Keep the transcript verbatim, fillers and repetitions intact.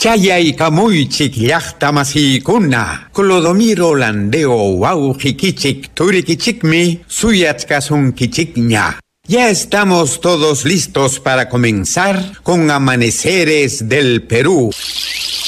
Chayay kamuychik llaqtamasykuna, Clodomiro landeo wawqikichik turikichikmi suyachkasunkichikña. Ya estamos todos listos para comenzar con Amaneceres del Perú.